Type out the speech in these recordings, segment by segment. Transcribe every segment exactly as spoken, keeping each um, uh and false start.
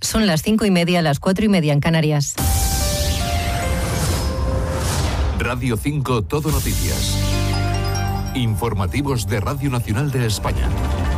Son las cinco y media, las cuatro y media en Canarias. Radio cinco Todo Noticias. Informativos de Radio Nacional de España.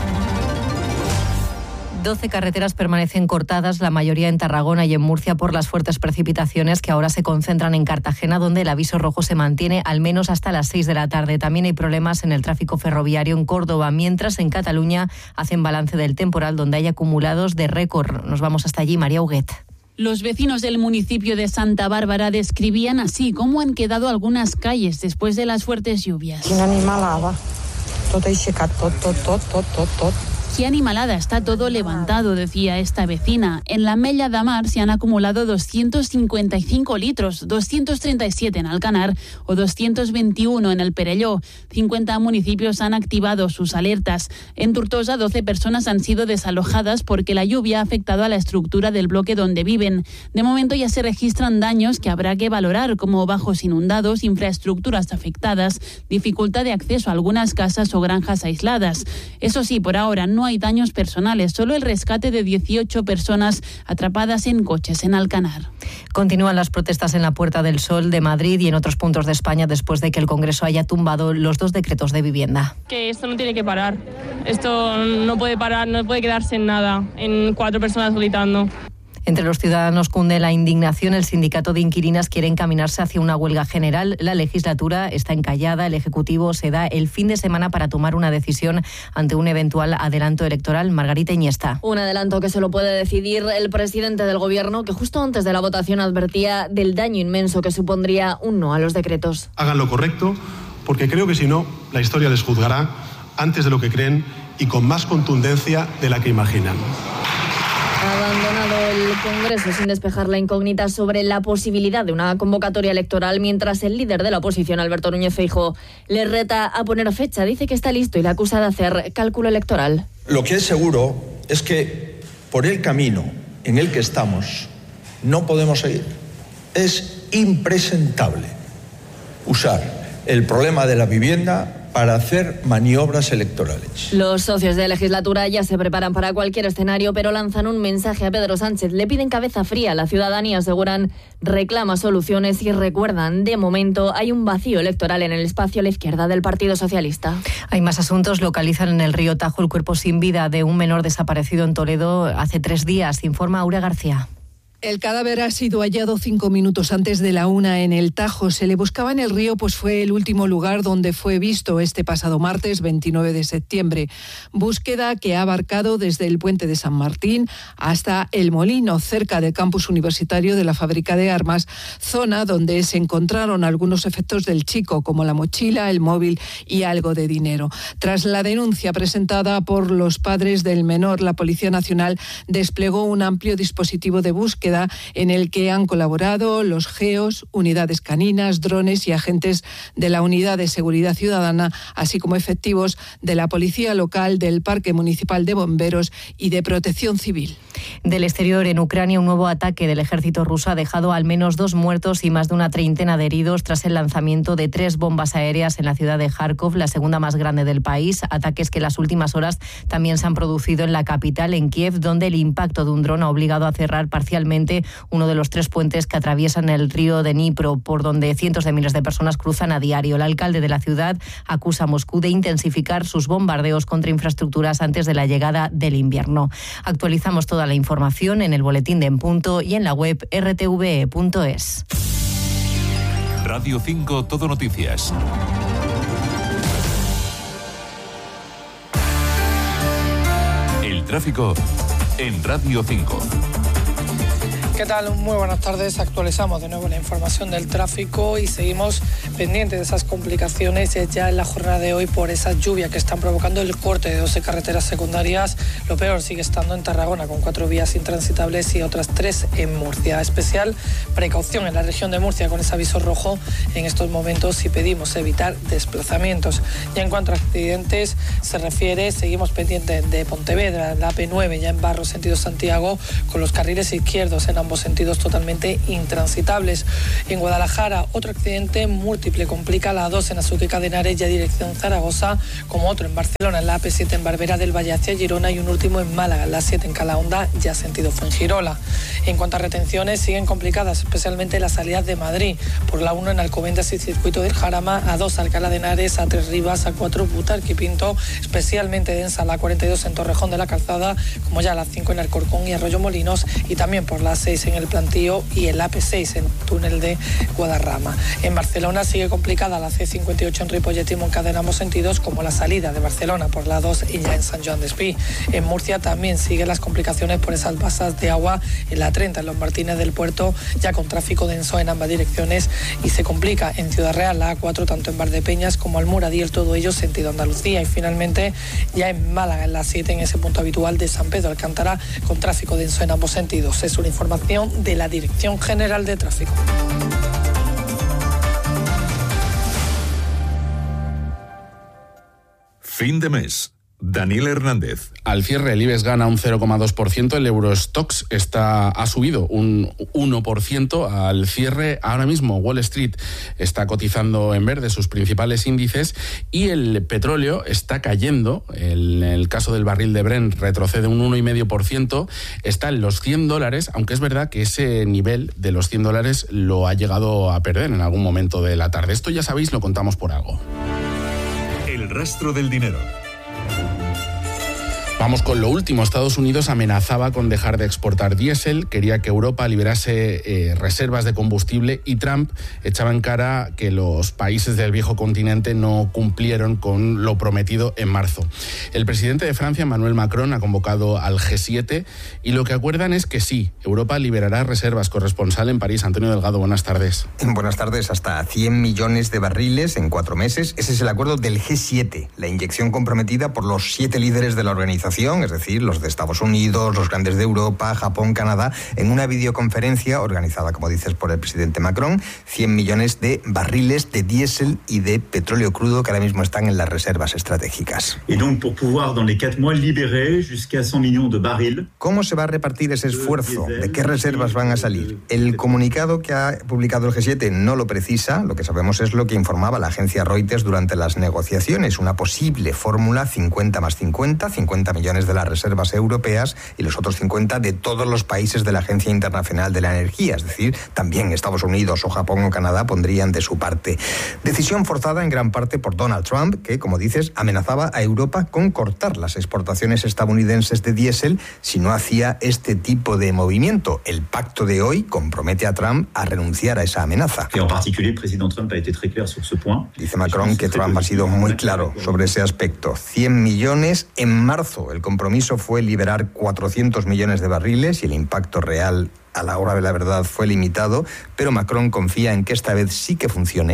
doce carreteras permanecen cortadas, la mayoría en Tarragona y en Murcia por las fuertes precipitaciones que ahora se concentran en Cartagena, donde el aviso rojo se mantiene al menos hasta las seis de la tarde. También hay problemas en el tráfico ferroviario en Córdoba, mientras en Cataluña hacen balance del temporal, donde hay acumulados de récord. Nos vamos hasta allí, María Huguet. Los vecinos del municipio de Santa Bárbara describían así cómo han quedado algunas calles después de las fuertes lluvias. Quina animalada, tot aixecat, tot, tot, tot, tot, tot, tot. Qué animalada, está todo levantado, decía esta vecina. En la Mella de Mar se han acumulado doscientos cincuenta y cinco litros, doscientos treinta y siete en Alcanar o doscientos veintiuno en el Perelló. cincuenta municipios han activado sus alertas. En Tortosa, doce personas han sido desalojadas porque la lluvia ha afectado a la estructura del bloque donde viven. De momento ya se registran daños que habrá que valorar, como bajos inundados, infraestructuras afectadas, dificultad de acceso a algunas casas o granjas aisladas. Eso sí, por ahora no hay daños personales, solo el rescate de dieciocho personas atrapadas en coches en Alcanar. Continúan las protestas en la Puerta del Sol de Madrid y en otros puntos de España después de que el Congreso haya tumbado los dos decretos de vivienda. Que esto no tiene que parar, esto no puede parar, no puede quedarse en nada, en cuatro personas gritando. Entre los ciudadanos cunde la indignación. El sindicato de inquilinas quiere encaminarse hacia una huelga general. La legislatura está encallada. El Ejecutivo se da el fin de semana para tomar una decisión ante un eventual adelanto electoral. Margarita Iniesta. Un adelanto que solo puede decidir el presidente del Gobierno, que justo antes de la votación advertía del daño inmenso que supondría un no a los decretos. Hagan lo correcto, porque creo que si no, la historia les juzgará antes de lo que creen y con más contundencia de la que imaginan. Abandonado el Congreso sin despejar la incógnita sobre la posibilidad de una convocatoria electoral, mientras el líder de la oposición, Alberto Núñez Feijóo, le reta a poner fecha. Dice que está listo y le acusa de hacer cálculo electoral. Lo que es seguro es que por el camino en el que estamos no podemos seguir. Es impresentable usar el problema de la vivienda para hacer maniobras electorales. Los socios de legislatura ya se preparan para cualquier escenario, pero lanzan un mensaje a Pedro Sánchez. Le piden cabeza fría. La ciudadanía, aseguran, reclama soluciones y recuerdan, de momento hay un vacío electoral en el espacio a la izquierda del Partido Socialista. Hay más asuntos. Localizan en el río Tajo el cuerpo sin vida de un menor desaparecido en Toledo hace tres días, informa Aurea García. El cadáver ha sido hallado cinco minutos antes de la una en el Tajo. Se le buscaba en el río, pues fue el último lugar donde fue visto este pasado martes veintinueve de septiembre. Búsqueda que ha abarcado desde el puente de San Martín hasta El Molino, cerca del campus universitario de la fábrica de armas, zona donde se encontraron algunos efectos del chico, como la mochila, el móvil y algo de dinero. Tras la denuncia presentada por los padres del menor, la Policía Nacional desplegó un amplio dispositivo de búsqueda en el que han colaborado los GEOS, unidades caninas, drones y agentes de la Unidad de Seguridad Ciudadana, así como efectivos de la Policía Local, del Parque Municipal de Bomberos y de Protección Civil. Del exterior, en Ucrania, un nuevo ataque del ejército ruso ha dejado al menos dos muertos y más de una treintena de heridos tras el lanzamiento de tres bombas aéreas en la ciudad de Kharkov, la segunda más grande del país. Ataques que en las últimas horas también se han producido en la capital, en Kiev, donde el impacto de un dron ha obligado a cerrar parcialmente uno de los tres puentes que atraviesan el río de Dnipro, por donde cientos de miles de personas cruzan a diario. El alcalde de la ciudad acusa a Moscú de intensificar sus bombardeos contra infraestructuras antes de la llegada del invierno. Actualizamos toda la información en el boletín de En Punto y en la web r t v e punto es. Radio cinco Todo Noticias. El tráfico en Radio cinco. ¿Qué tal? Muy buenas tardes. Actualizamos de nuevo la información del tráfico y seguimos pendientes de esas complicaciones ya en la jornada de hoy por esa lluvia que están provocando el corte de doce carreteras secundarias. Lo peor sigue estando en Tarragona, con cuatro vías intransitables y otras tres en Murcia. Especial precaución en la región de Murcia con ese aviso rojo en estos momentos y pedimos evitar desplazamientos. Ya en cuanto a accidentes se refiere, seguimos pendientes de Pontevedra, la A P nueve ya en Barro, sentido Santiago, con los carriles izquierdos en ambos sentidos totalmente intransitables. En Guadalajara, otro accidente múltiple complica la A dos en Azuqueca de Henares, ya dirección Zaragoza, como otro en Barcelona, en la A P siete en Barbera del Valle hacia Girona, y un último en Málaga, en la siete en Calahonda, ya sentido Fuengirola. En cuanto a retenciones, siguen complicadas, especialmente las salidas de Madrid, por la uno en Alcobendas y Circuito del Jarama, A dos Alcalá de Henares, A tres Rivas, A cuatro Butarque y Pinto, especialmente densa la A cuarenta y dos en Torrejón de la Calzada, como ya la cinco en Alcorcón y Arroyo Molinos, y también por la seis en El Plantío y el A P seis en Túnel de Guadarrama. En Barcelona sigue complicada la C cincuenta y ocho en Ripollet y Montcada en ambos sentidos, como la salida de Barcelona por la dos y ya en San Joan d'Espí. En Murcia también siguen las complicaciones por esas basas de agua en la treinta en Los Martínez del Puerto, ya con tráfico denso en ambas direcciones, y se complica en Ciudad Real la A cuatro tanto en Valdepeñas como Almoradí, todo ello sentido Andalucía. Y finalmente ya en Málaga en la siete en ese punto habitual de San Pedro Alcántara, con tráfico denso en ambos sentidos. Es una información de la Dirección General de Tráfico. Fin de mes. Daniel Hernández. Al cierre, el IBEX gana un cero coma dos por ciento, el Eurostoxx está, ha subido un uno por ciento al cierre. Ahora mismo Wall Street está cotizando en verde sus principales índices y el petróleo está cayendo. En el caso del barril de Brent retrocede un uno coma cinco por ciento, está en los cien dólares, aunque es verdad que ese nivel de los cien dólares lo ha llegado a perder en algún momento de la tarde. Esto ya sabéis, lo contamos por algo. El rastro del dinero. Vamos con lo último. Estados Unidos amenazaba con dejar de exportar diésel, quería que Europa liberase eh, reservas de combustible, y Trump echaba en cara que los países del viejo continente no cumplieron con lo prometido en marzo. El presidente de Francia, Emmanuel Macron, ha convocado al G siete y lo que acuerdan es que sí, Europa liberará reservas. Corresponsal en París, Antonio Delgado, buenas tardes. Buenas tardes. Hasta cien millones de barriles en cuatro meses. Ese es el acuerdo del G siete, la inyección comprometida por los siete líderes de la organización, es decir, los de Estados Unidos, los grandes de Europa, Japón, Canadá, en una videoconferencia organizada, como dices, por el presidente Macron. cien millones de barriles de diésel y de petróleo crudo que ahora mismo están en las reservas estratégicas. Y donc, pour pouvoir, dans les quatre mois, libérer jusqu'à cent millions de barriles. ¿Cómo se va a repartir ese esfuerzo? ¿De qué reservas van a salir? El comunicado que ha publicado el G siete no lo precisa. Lo que sabemos es lo que informaba la agencia Reuters durante las negociaciones. Una posible fórmula cincuenta más cincuenta, cincuenta millones de las reservas europeas y los otros cincuenta de todos los países de la Agencia Internacional de la Energía, es decir, también Estados Unidos o Japón o Canadá pondrían de su parte. Decisión forzada en gran parte por Donald Trump, que, como dices, amenazaba a Europa con cortar las exportaciones estadounidenses de diésel si no hacía este tipo de movimiento. El pacto de hoy compromete a Trump a renunciar a esa amenaza. Y en particular, el presidente Trump ha sido muy claro sobre ese punto. Dice Macron que Trump ha sido muy claro sobre ese aspecto. cien millones en marzo. El compromiso fue liberar cuatrocientos millones de barriles y el impacto real a la hora de la verdad fue limitado, pero Macron confía en que esta vez sí que funcione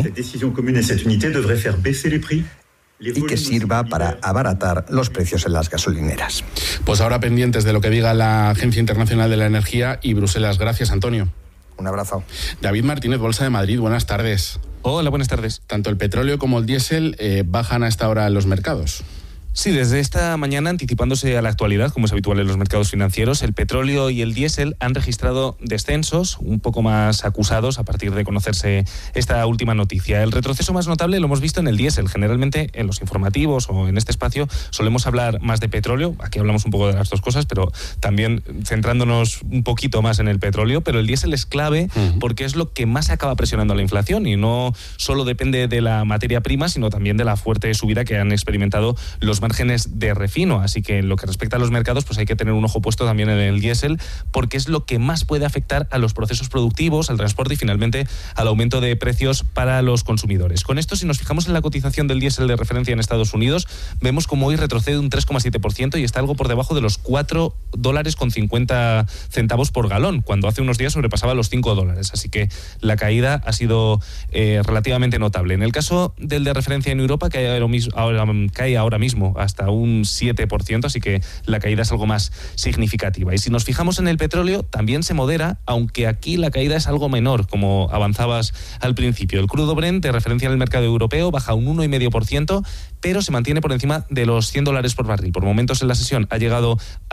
y que sirva para abaratar los precios en las gasolineras. Pues ahora pendientes de lo que diga la Agencia Internacional de la Energía y Bruselas. Gracias, Antonio. Un abrazo. David Martínez, Bolsa de Madrid, buenas tardes. Hola, buenas tardes. Tanto el petróleo como el diésel eh, bajan a esta hora en los mercados. Sí, desde esta mañana, anticipándose a la actualidad, como es habitual en los mercados financieros, el petróleo y el diésel han registrado descensos un poco más acusados a partir de conocerse esta última noticia. El retroceso más notable lo hemos visto en el diésel. Generalmente en los informativos o en este espacio solemos hablar más de petróleo. Aquí hablamos un poco de las dos cosas, pero también centrándonos un poquito más en el petróleo. Pero el diésel es clave uh-huh. porque es lo que más acaba presionando la inflación y no solo depende de la materia prima, sino también de la fuerte subida que han experimentado los márgenes de refino, así que en lo que respecta a los mercados, pues hay que tener un ojo puesto también en el diésel, porque es lo que más puede afectar a los procesos productivos, al transporte y finalmente al aumento de precios para los consumidores. Con esto, si nos fijamos en la cotización del diésel de referencia en Estados Unidos, vemos como hoy retrocede un tres coma siete por ciento y está algo por debajo de los cuatro dólares con cincuenta centavos por galón, cuando hace unos días sobrepasaba los cinco dólares, así que la caída ha sido eh, relativamente notable. En el caso del de referencia en Europa, que ahora, ahora, cae ahora mismo hasta un siete por ciento, así que la caída es algo más significativa. Y si nos fijamos en el petróleo, también se modera, aunque aquí la caída es algo menor, como avanzabas al principio. El crudo Brent, de referencia en el mercado europeo, baja un uno coma cinco por ciento, pero se mantiene por encima de los cien dólares por barril. Por momentos en la sesión ha llegado a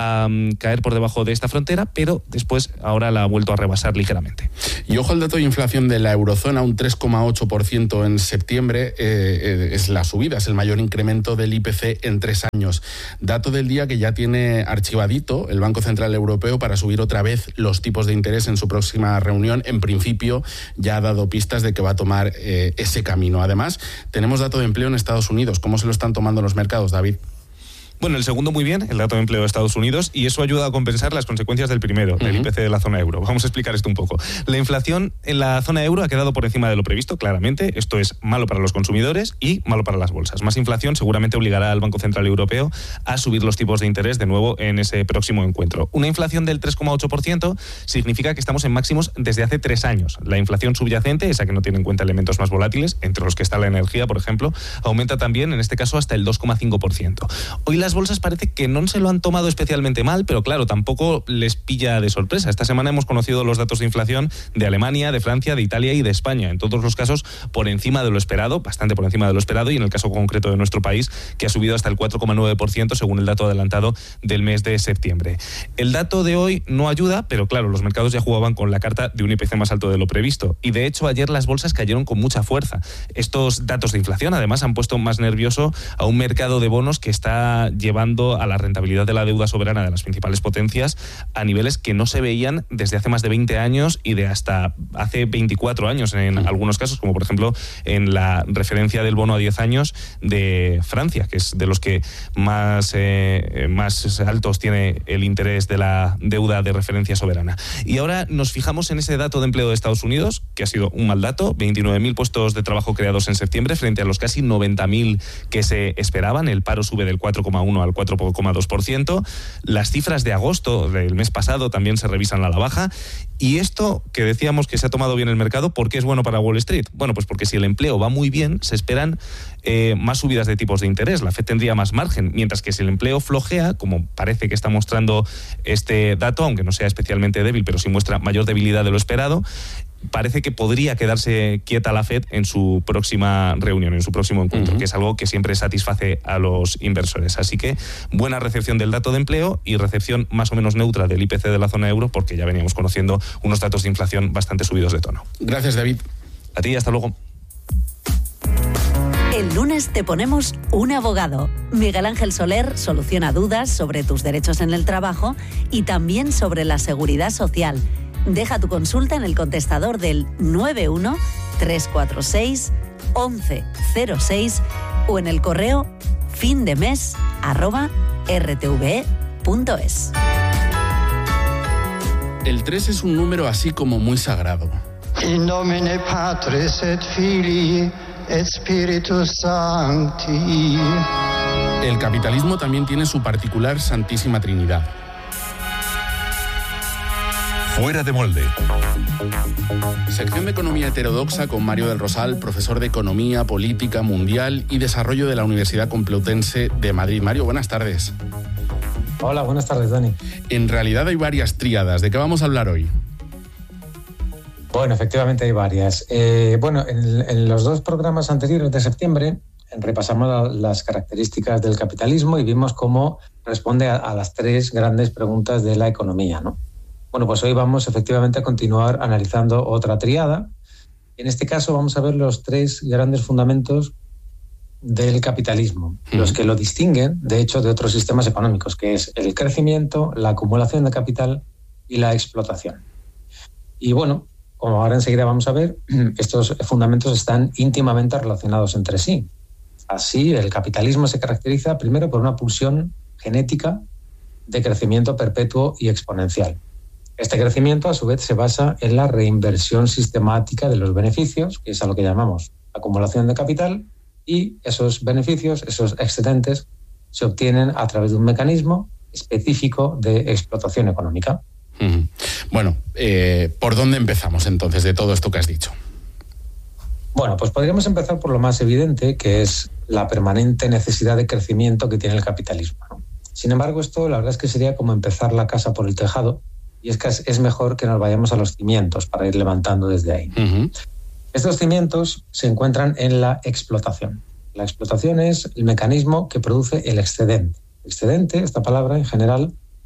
caer por debajo de esta frontera, pero después ahora la ha vuelto a rebasar ligeramente. Y ojo al dato de inflación de la eurozona, un tres coma ocho por ciento en septiembre, eh, es la subida, es el mayor incremento del I P C en tres años. Dato del día que ya tiene archivadito el Banco Central Europeo para subir otra vez los tipos de interés en su próxima reunión. En principio ya ha dado pistas de que va a tomar eh, ese camino. Además, tenemos dato de empleo en Estados Unidos. ¿Cómo se lo están tomando los mercados, David? Bueno, el segundo muy bien, el dato de empleo de Estados Unidos, y eso ayuda a compensar las consecuencias del primero, del uh-huh. I P C de la zona euro. Vamos a explicar esto un poco. La inflación en la zona euro ha quedado por encima de lo previsto, claramente. Esto es malo para los consumidores y malo para las bolsas. Más inflación seguramente obligará al Banco Central Europeo a subir los tipos de interés de nuevo en ese próximo encuentro. Una inflación del tres coma ocho por ciento significa que estamos en máximos desde hace tres años. La inflación subyacente, esa que no tiene en cuenta elementos más volátiles, entre los que está la energía, por ejemplo, aumenta también, en este caso, hasta el dos coma cinco por ciento. Hoy las bolsas parece que no se lo han tomado especialmente mal, pero claro, tampoco les pilla de sorpresa. Esta semana hemos conocido los datos de inflación de Alemania, de Francia, de Italia y de España. En todos los casos, por encima de lo esperado, bastante por encima de lo esperado, y en el caso concreto de nuestro país, que ha subido hasta el cuatro coma nueve por ciento según el dato adelantado del mes de septiembre. El dato de hoy no ayuda, pero claro, los mercados ya jugaban con la carta de un I P C más alto de lo previsto. Y de hecho, ayer las bolsas cayeron con mucha fuerza. Estos datos de inflación, además, han puesto más nervioso a un mercado de bonos que está llevando a la rentabilidad de la deuda soberana de las principales potencias a niveles que no se veían desde hace más de veinte años y de hasta hace veinticuatro años en algunos casos, como por ejemplo en la referencia del bono a diez años de Francia, que es de los que más, eh, más altos tiene el interés de la deuda de referencia soberana. Y ahora nos fijamos en ese dato de empleo de Estados Unidos, que ha sido un mal dato, veintinueve mil puestos de trabajo creados en septiembre frente a los casi noventa mil que se esperaban. El paro sube del cuatro coma uno al cuatro coma dos por ciento. Las cifras de agosto del mes pasado también se revisan a la baja. Y esto que decíamos que se ha tomado bien el mercado, ¿por qué es bueno para Wall Street? Bueno, pues porque si el empleo va muy bien, se esperan eh, más subidas de tipos de interés. La Fed tendría más margen, mientras que si el empleo flojea, como parece que está mostrando este dato, aunque no sea especialmente débil, pero sí muestra mayor debilidad de lo esperado, parece que podría quedarse quieta la Fed en su próxima reunión, en su próximo encuentro, uh-huh. que es algo que siempre satisface a los inversores. Así que buena recepción del dato de empleo y recepción más o menos neutra del I P C de la zona euro, porque ya veníamos conociendo unos datos de inflación bastante subidos de tono. Gracias, David. A ti, hasta luego. El lunes te ponemos un abogado. Miguel Ángel Soler soluciona dudas sobre tus derechos en el trabajo y también sobre la seguridad social. Deja tu consulta en el contestador del nueve uno tres cuatro seis once cero seis o en el correo findemes arroba r t v e punto es. El tres es un número así como muy sagrado. In nomine Patris et Filii et Spiritus Sancti. El capitalismo también tiene su particular Santísima Trinidad. Fuera de molde. Sección de Economía Heterodoxa con Mario del Rosal, profesor de Economía, Política Mundial y Desarrollo de la Universidad Complutense de Madrid. Mario, buenas tardes. Hola, buenas tardes, Dani. En realidad hay varias tríadas. ¿De qué vamos a hablar hoy? Bueno, efectivamente hay varias. Eh, bueno, en, en los dos programas anteriores de septiembre repasamos las características del capitalismo y vimos cómo responde a, a las tres grandes preguntas de la economía, ¿no? Bueno, pues hoy vamos efectivamente a continuar analizando otra tríada. En este caso vamos a ver los tres grandes fundamentos del capitalismo, mm. los que lo distinguen, de hecho, de otros sistemas económicos, que es el crecimiento, la acumulación de capital y la explotación. Y bueno, como ahora enseguida vamos a ver, estos fundamentos están íntimamente relacionados entre sí. Así, el capitalismo se caracteriza primero por una pulsión genética de crecimiento perpetuo y exponencial. Este crecimiento, a su vez, se basa en la reinversión sistemática de los beneficios, que es a lo que llamamos acumulación de capital, y esos beneficios, esos excedentes, se obtienen a través de un mecanismo específico de explotación económica. Uh-huh. Bueno, eh, ¿por dónde empezamos entonces de todo esto que has dicho? Bueno, pues podríamos empezar por lo más evidente, que es la permanente necesidad de crecimiento que tiene el capitalismo, ¿no? Sin embargo, esto la verdad es que sería como empezar la casa por el tejado, y es que es mejor que nos vayamos a los cimientos para ir levantando desde ahí. Uh-huh. Estos cimientos se encuentran en la explotación. La explotación es el mecanismo que produce el excedente. Excedente, esta palabra en general,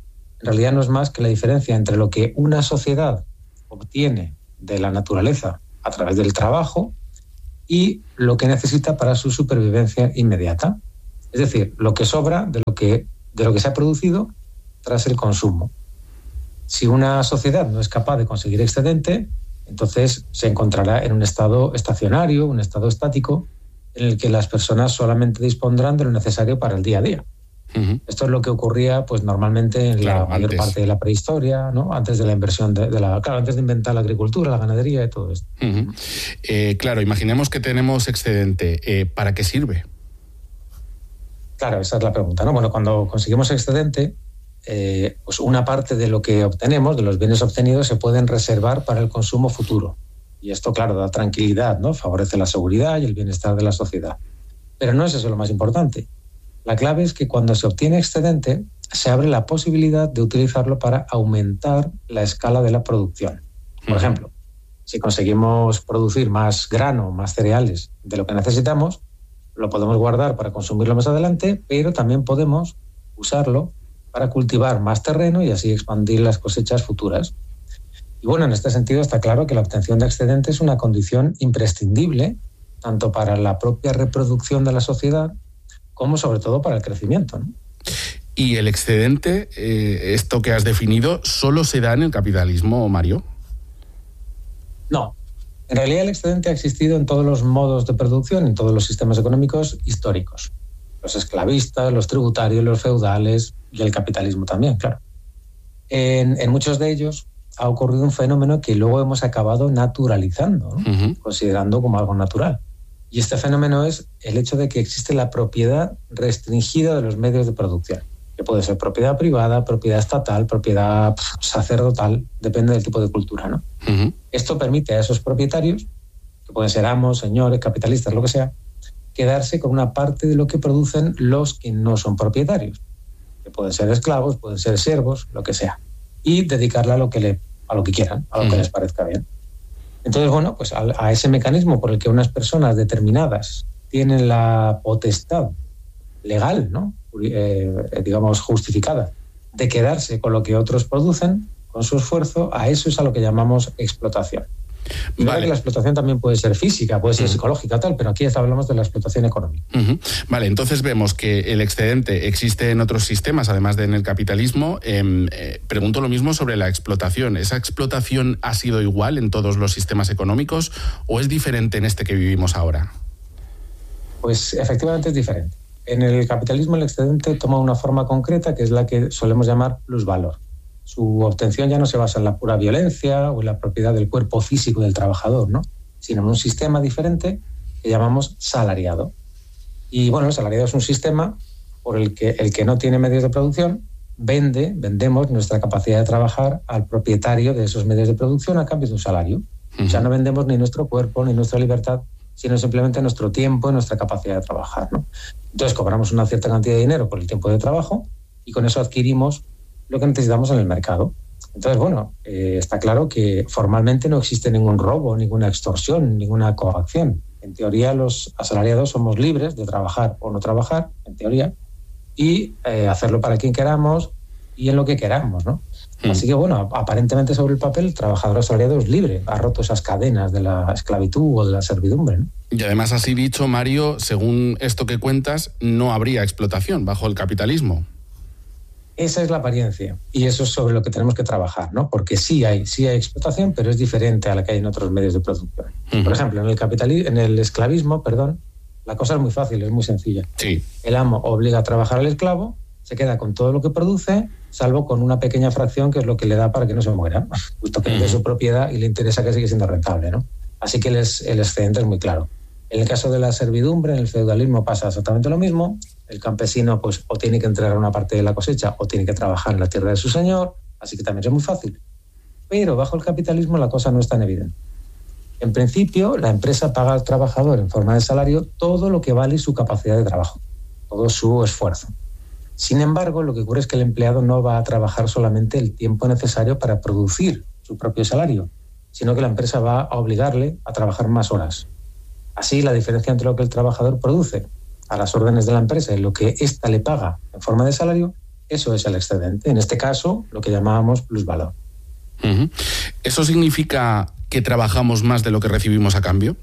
en realidad no es más que la diferencia entre lo que una sociedad obtiene de la naturaleza a través del trabajo y lo que necesita para su supervivencia inmediata. Es decir, lo que sobra de lo que, de lo que se ha producido tras el consumo. Si una sociedad no es capaz de conseguir excedente, entonces se encontrará en un estado estacionario, un estado estático, en el que las personas solamente dispondrán de lo necesario para el día a día. Uh-huh. Esto es lo que ocurría pues normalmente en claro, la mayor antes. parte de la prehistoria, ¿no? Antes de la inversión de, de la, claro, antes de inventar la agricultura, la ganadería y todo esto. Uh-huh. Eh, claro, imaginemos que tenemos excedente. Eh, ¿Para qué sirve? Claro, esa es la pregunta, ¿no? Bueno, cuando conseguimos excedente, eh, pues una parte de lo que obtenemos, de los bienes obtenidos, se pueden reservar para el consumo futuro. Y esto, claro, da tranquilidad, ¿no? Favorece la seguridad y el bienestar de la sociedad. Pero no es eso lo más importante. La clave es que cuando se obtiene excedente, se abre la posibilidad de utilizarlo para aumentar la escala de la producción. Por ejemplo, si conseguimos producir más grano, más cereales de lo que necesitamos, lo podemos guardar para consumirlo más adelante, pero también podemos usarlo para cultivar más terreno y así expandir las cosechas futuras. Y bueno, en este sentido está claro que la obtención de excedente es una condición imprescindible tanto para la propia reproducción de la sociedad como sobre todo para el crecimiento, ¿no? ¿Y el excedente, eh, esto que has definido, solo se da en el capitalismo, Mario? No. En realidad el excedente ha existido en todos los modos de producción, en todos los sistemas económicos históricos. Los esclavistas, los tributarios, los feudales y el capitalismo también, claro. En, en muchos de ellos ha ocurrido un fenómeno que luego hemos acabado naturalizando, ¿no? Uh-huh. Considerando como algo natural. Y este fenómeno es el hecho de que existe la propiedad restringida de los medios de producción, que puede ser propiedad privada, propiedad estatal, propiedad pff, sacerdotal, depende del tipo de cultura, ¿no? Uh-huh. Esto permite a esos propietarios, que pueden ser amos, señores, capitalistas, lo que sea, quedarse con una parte de lo que producen los que no son propietarios, que pueden ser esclavos, pueden ser siervos, lo que sea, y dedicarla a lo que, le, a lo que quieran, a lo uh-huh. que les parezca bien. Entonces, bueno, pues a, a ese mecanismo por el que unas personas determinadas tienen la potestad legal, ¿no? Eh, digamos, justificada, de quedarse con lo que otros producen, con su esfuerzo, a eso es a lo que llamamos explotación. Y vale. Que la explotación también puede ser física, puede ser uh-huh. psicológica, tal, pero aquí hablamos de la explotación económica. Uh-huh. Vale, entonces vemos que el excedente existe en otros sistemas, además de en el capitalismo. Eh, eh, pregunto lo mismo sobre la explotación. ¿Esa explotación ha sido igual en todos los sistemas económicos o es diferente en este que vivimos ahora? Pues efectivamente es diferente. En el capitalismo el excedente toma una forma concreta que es la que solemos llamar plusvalor. Su obtención ya no se basa en la pura violencia o en la propiedad del cuerpo físico del trabajador, ¿no? Sino en un sistema diferente que llamamos salariado. Y bueno, el salariado es un sistema por el que el que no tiene medios de producción vende, vendemos nuestra capacidad de trabajar al propietario de esos medios de producción a cambio de un salario. Uh-huh. O sea, no vendemos ni nuestro cuerpo ni nuestra libertad, sino simplemente nuestro tiempo y nuestra capacidad de trabajar, ¿no? Entonces cobramos una cierta cantidad de dinero por el tiempo de trabajo y con eso adquirimos lo que necesitamos en el mercado. Entonces, bueno, eh, está claro que formalmente no existe ningún robo, ninguna extorsión, ninguna coacción. En teoría, los asalariados somos libres de trabajar o no trabajar, en teoría, y eh, hacerlo para quien queramos y en lo que queramos, ¿no? Mm. Así que, bueno, aparentemente sobre el papel, el trabajador asalariado es libre, ha roto esas cadenas de la esclavitud o de la servidumbre, ¿no? Y además, así dicho, Mario, según esto que cuentas, no habría explotación bajo el capitalismo. Esa es la apariencia y eso es sobre lo que tenemos que trabajar, ¿no? Porque sí hay, sí hay explotación, pero es diferente a la que hay en otros medios de producción. Uh-huh. Por ejemplo, en el capitalismo, en el esclavismo, perdón, la cosa es muy fácil, es muy sencilla. Sí. El amo obliga a trabajar al esclavo, se queda con todo lo que produce, salvo con una pequeña fracción que es lo que le da para que no se muera, justo que uh-huh. es de su propiedad y le interesa que siga siendo rentable, ¿no? Así que el, el excedente es muy claro. En el caso de la servidumbre, en el feudalismo pasa exactamente lo mismo. El campesino pues o tiene que entregar una parte de la cosecha o tiene que trabajar en la tierra de su señor, así que también es muy fácil. Pero bajo el capitalismo la cosa no es tan evidente. En principio, la empresa paga al trabajador en forma de salario todo lo que vale su capacidad de trabajo, todo su esfuerzo. Sin embargo, lo que ocurre es que el empleado no va a trabajar solamente el tiempo necesario para producir su propio salario, sino que la empresa va a obligarle a trabajar más horas. Así, la diferencia entre lo que el trabajador produce a las órdenes de la empresa y lo que ésta le paga en forma de salario eso es el excedente. En este caso, lo que llamábamos plusvalor. Uh-huh. ¿Eso significa que trabajamos más de lo que recibimos a cambio?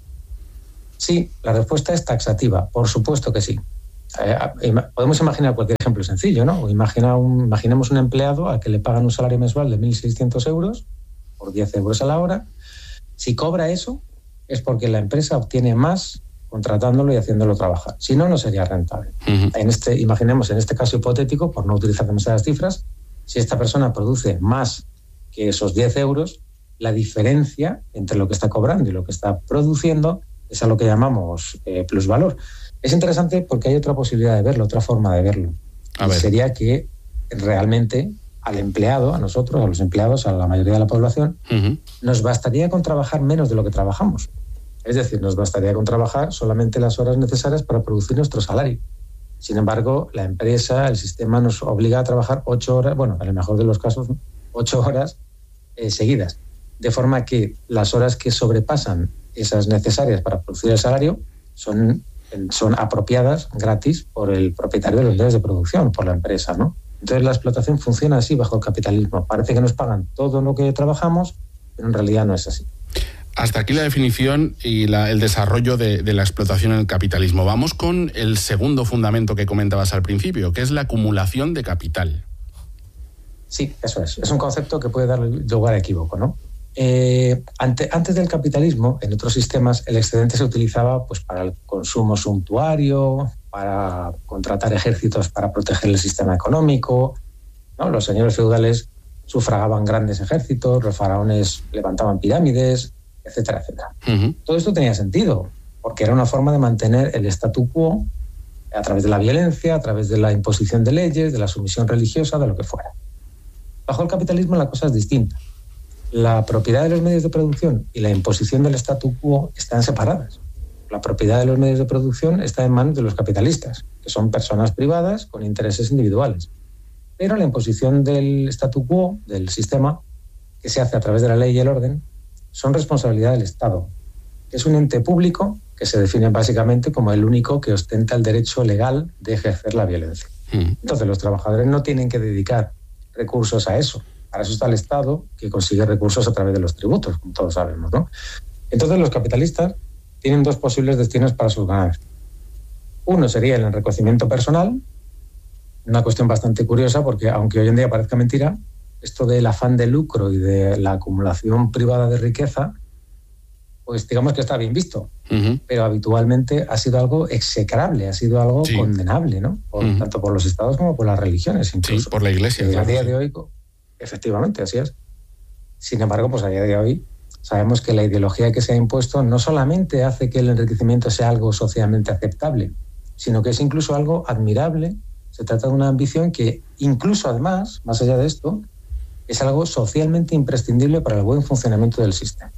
Sí, la respuesta es taxativa, por supuesto que sí. Eh, podemos imaginar cualquier ejemplo sencillo, ¿no? Imagina un, imaginemos un empleado al que le pagan un salario mensual de mil seiscientos euros por diez euros a la hora. Si cobra eso, es porque la empresa obtiene más contratándolo y haciéndolo trabajar. Si no, no sería rentable. Uh-huh. En este, imaginemos, en este caso hipotético, por no utilizar demasiadas cifras, si esta persona produce más que esos diez euros, la diferencia entre lo que está cobrando y lo que está produciendo es a lo que llamamos eh, plusvalor. Es interesante porque hay otra posibilidad de verlo, otra forma de verlo. A ver. Sería que realmente al empleado, a nosotros, a los empleados, a la mayoría de la población, uh-huh. nos bastaría con trabajar menos de lo que trabajamos. Es decir, nos bastaría con trabajar solamente las horas necesarias para producir nuestro salario. Sin embargo, la empresa, el sistema nos obliga a trabajar ocho horas, bueno, en el mejor de los casos, ¿no? ocho horas eh, seguidas. De forma que las horas que sobrepasan esas necesarias para producir el salario son, son apropiadas gratis por el propietario de los medios de producción, por la empresa, ¿no? Entonces la explotación funciona así bajo el capitalismo. Parece que nos pagan todo lo que trabajamos, pero en realidad no es así. Hasta aquí la definición y la, el desarrollo de, de la explotación en el capitalismo. Vamos con el segundo fundamento que comentabas al principio, que es la acumulación de capital. Sí, eso es. Es un concepto que puede dar lugar a equívoco, ¿no? Eh, ante, antes del capitalismo, en otros sistemas, el excedente se utilizaba pues, para el consumo suntuario, para contratar ejércitos para proteger el sistema económico, ¿no? Los señores feudales sufragaban grandes ejércitos, los faraones levantaban pirámides, etcétera, etcétera. Uh-huh. Todo esto tenía sentido, porque era una forma de mantener el statu quo a través de la violencia, a través de la imposición de leyes, de la sumisión religiosa, de lo que fuera. Bajo el capitalismo la cosa es distinta. La propiedad de los medios de producción y la imposición del statu quo están separadas. La propiedad de los medios de producción está en manos de los capitalistas, que son personas privadas con intereses individuales. Pero la imposición del statu quo, del sistema, que se hace a través de la ley y el orden, son responsabilidad del Estado. Es un ente público que se define básicamente como el único que ostenta el derecho legal de ejercer la violencia. Mm. Entonces los trabajadores no tienen que dedicar recursos a eso. Para eso está el Estado, que consigue recursos a través de los tributos, como todos sabemos, ¿no? Entonces los capitalistas tienen dos posibles destinos para sus ganancias. Uno sería el enriquecimiento personal, una cuestión bastante curiosa porque, aunque hoy en día parezca mentira, esto del afán de lucro y de la acumulación privada de riqueza, pues digamos que está bien visto, uh-huh. pero habitualmente ha sido algo execrable, ha sido algo sí. condenable, ¿no? Por, uh-huh. tanto por los estados como por las religiones, incluso. Sí, por la Iglesia. Eh, a día de hoy, efectivamente, así es. Sin embargo, pues a día de hoy sabemos que la ideología que se ha impuesto no solamente hace que el enriquecimiento sea algo socialmente aceptable, sino que es incluso algo admirable. Se trata de una ambición que incluso, además, más allá de esto, es algo socialmente imprescindible para el buen funcionamiento del sistema.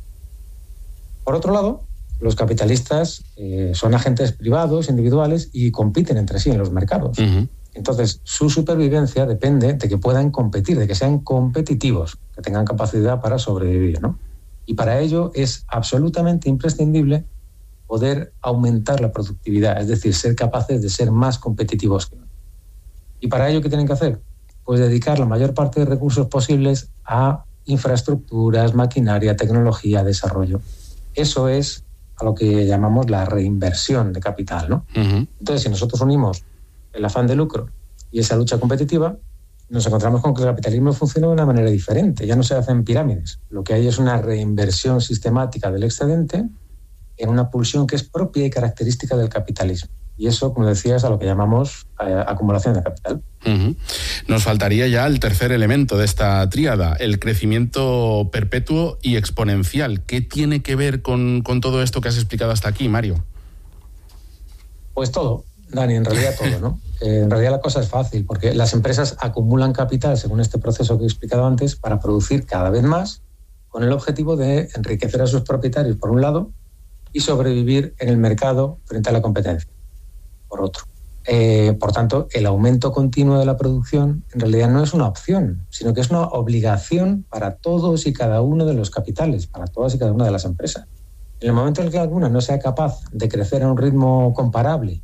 Por otro lado, los capitalistas eh, son agentes privados, individuales, y compiten entre sí en los mercados. Uh-huh. Entonces, su supervivencia depende de que puedan competir, de que sean competitivos, que tengan capacidad para sobrevivir, ¿no? Y para ello es absolutamente imprescindible poder aumentar la productividad, es decir, ser capaces de ser más competitivos que otros. ¿Y para ello qué tienen que hacer? Pues dedicar la mayor parte de recursos posibles a infraestructuras, maquinaria, tecnología, desarrollo. Eso es a lo que llamamos la reinversión de capital, ¿no? Uh-huh. Entonces, si nosotros unimos el afán de lucro y esa lucha competitiva, nos encontramos con que el capitalismo funciona de una manera diferente. Ya no se hacen pirámides. Lo que hay es una reinversión sistemática del excedente en una pulsión que es propia y característica del capitalismo. Y eso, como decías, a lo que llamamos eh, acumulación de capital. Uh-huh. Nos faltaría ya el tercer elemento de esta tríada, el crecimiento perpetuo y exponencial. ¿Qué tiene que ver con, con todo esto que has explicado hasta aquí, Mario? Pues todo, Dani, en realidad todo, ¿no? Eh, en realidad la cosa es fácil, porque las empresas acumulan capital, según este proceso que he explicado antes, para producir cada vez más, con el objetivo de enriquecer a sus propietarios, por un lado, y sobrevivir en el mercado frente a la competencia, por otro. Eh, por tanto, el aumento continuo de la producción en realidad no es una opción, sino que es una obligación para todos y cada uno de los capitales, para todas y cada una de las empresas. En el momento en el que alguna no sea capaz de crecer a un ritmo comparable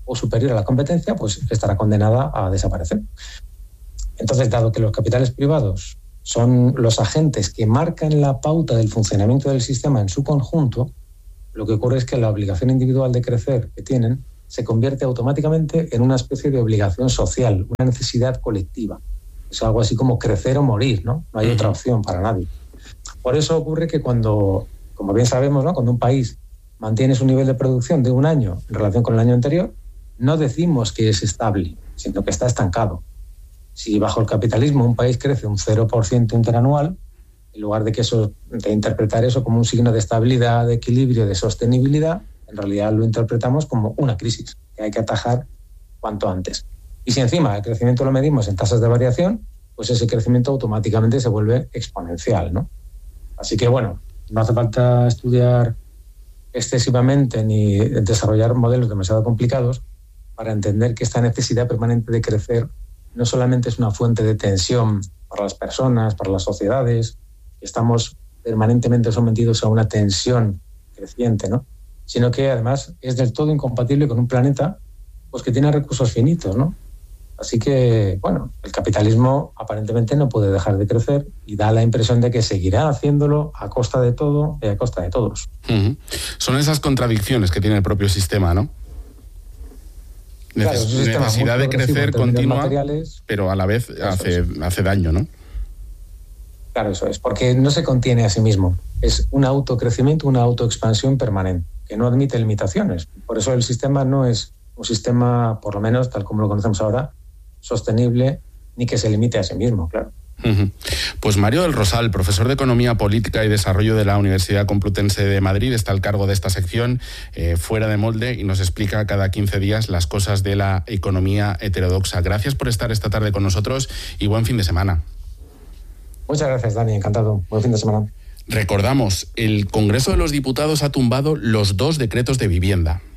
o superior a la competencia, pues estará condenada a desaparecer. Entonces, dado que los capitales privados son los agentes que marcan la pauta del funcionamiento del sistema en su conjunto, lo que ocurre es que la obligación individual de crecer que tienen se convierte automáticamente en una especie de obligación social, una necesidad colectiva. Es algo así como crecer o morir, ¿no? No hay otra opción para nadie. Por eso ocurre que cuando, como bien sabemos, ¿no?, cuando un país mantiene su nivel de producción de un año en relación con el año anterior, no decimos que es estable, sino que está estancado. Si bajo el capitalismo un país crece un cero por ciento interanual, en lugar de que eso, de interpretar eso como un signo de estabilidad, de equilibrio, de sostenibilidad, en realidad lo interpretamos como una crisis que hay que atajar cuanto antes. Y si encima el crecimiento lo medimos en tasas de variación, pues ese crecimiento automáticamente se vuelve exponencial, ¿no? Así que, bueno, no hace falta estudiar excesivamente ni desarrollar modelos demasiado complicados para entender que esta necesidad permanente de crecer no solamente es una fuente de tensión para las personas, para las sociedades, estamos permanentemente sometidos a una tensión creciente, ¿no?, sino que además es del todo incompatible con un planeta pues que tiene recursos finitos, ¿no? Así que, bueno, el capitalismo aparentemente no puede dejar de crecer y da la impresión de que seguirá haciéndolo a costa de todo y a costa de todos. Uh-huh. Son esas contradicciones que tiene el propio sistema, ¿no? Claro, Neces- necesidad de crecer continua, pero a la vez hace, hace daño, ¿no? Claro, eso es, porque no se contiene a sí mismo. Es un autocrecimiento, una autoexpansión permanente, que no admite limitaciones. Por eso el sistema no es un sistema, por lo menos tal como lo conocemos ahora, sostenible, ni que se limite a sí mismo, claro. Uh-huh. Pues Mario del Rosal, profesor de Economía Política y Desarrollo de la Universidad Complutense de Madrid, está al cargo de esta sección eh, Fuera de Molde y nos explica cada quince días las cosas de la economía heterodoxa. Gracias por estar esta tarde con nosotros y buen fin de semana. Muchas gracias, Dani, encantado. Buen fin de semana. Recordamos, el Congreso de los Diputados ha tumbado los dos decretos de vivienda.